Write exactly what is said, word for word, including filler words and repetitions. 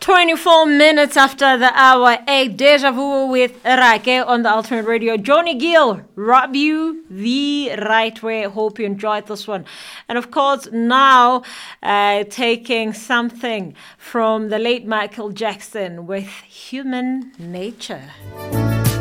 twenty-four minutes after the hour, a Deja Vu with Rake on the Ultimate Radio. Johnny Gill, rub you the right way. Hope you enjoyed this one. And of course, now uh, taking something from the late Michael Jackson with Human Nature.